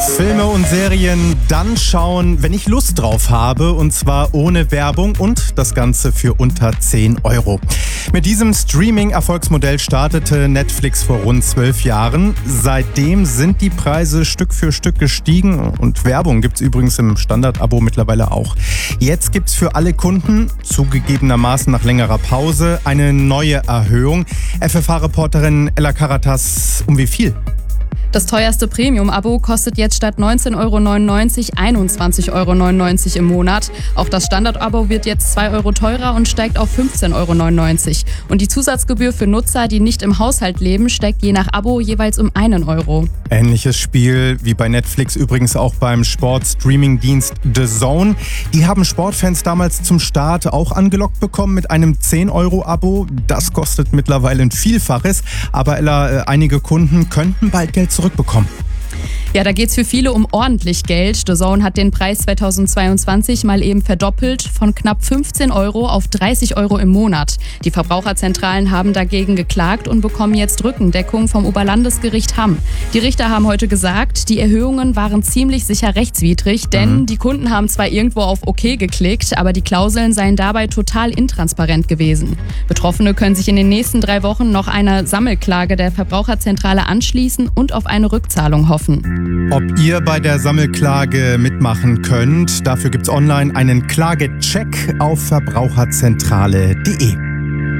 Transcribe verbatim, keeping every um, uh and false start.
Filme und Serien dann schauen, wenn ich Lust drauf habe, und zwar ohne Werbung und das Ganze für unter zehn Euro. Mit diesem Streaming-Erfolgsmodell startete Netflix vor rund zwölf Jahren. Seitdem sind die Preise Stück für Stück gestiegen und Werbung gibt's übrigens im Standard-Abo mittlerweile auch. Jetzt gibt's für alle Kunden, zugegebenermaßen nach längerer Pause, eine neue Erhöhung. F F H-Reporterin Ella Karatas, um wie viel? Das teuerste Premium-Abo kostet jetzt statt neunzehn Euro neunundneunzig einundzwanzig Euro neunundneunzig im Monat. Auch das Standard-Abo wird jetzt zwei Euro teurer und steigt auf fünfzehn Euro neunundneunzig. Und die Zusatzgebühr für Nutzer, die nicht im Haushalt leben, steigt je nach Abo jeweils um einen Euro. Ähnliches Spiel wie bei Netflix übrigens auch beim Sport-Streaming-Dienst The Zone. Die haben Sportfans damals zum Start auch angelockt bekommen mit einem zehn Euro Abo. Das kostet mittlerweile ein Vielfaches. Aber Ella, einige Kunden könnten bald Geld zurückbekommen. Ja, da geht's für viele um ordentlich Geld. The Zone hat den Preis zweitausendzweiundzwanzig mal eben verdoppelt, von knapp fünfzehn Euro auf dreißig Euro im Monat. Die Verbraucherzentralen haben dagegen geklagt und bekommen jetzt Rückendeckung vom Oberlandesgericht Hamm. Die Richter haben heute gesagt, die Erhöhungen waren ziemlich sicher rechtswidrig, denn mhm. die Kunden haben zwar irgendwo auf OK geklickt, aber die Klauseln seien dabei total intransparent gewesen. Betroffene können sich in den nächsten drei Wochen noch einer Sammelklage der Verbraucherzentrale anschließen und auf eine Rückzahlung hoffen. Ob ihr bei der Sammelklage mitmachen könnt, dafür gibt's online einen Klagecheck auf verbraucherzentrale punkt de.